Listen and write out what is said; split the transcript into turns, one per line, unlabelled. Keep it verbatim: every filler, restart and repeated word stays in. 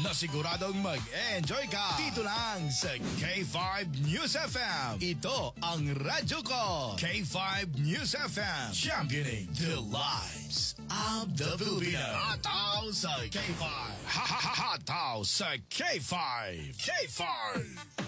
na siguradong mag-enjoy ka dito lang sa K five News F M. Ito ang radyo ko. K five News F M. Championing the lives of the Filipino. Hataw sa K five. Ha ha ha hataw sa K five. K five.